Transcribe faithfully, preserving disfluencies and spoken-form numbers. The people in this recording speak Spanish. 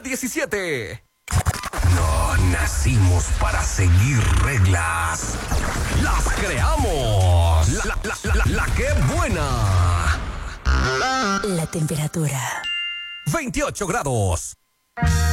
diecisiete. No nacimos para seguir reglas. Las creamos. La, la, la, la, la que buena. La temperatura. veintiocho grados.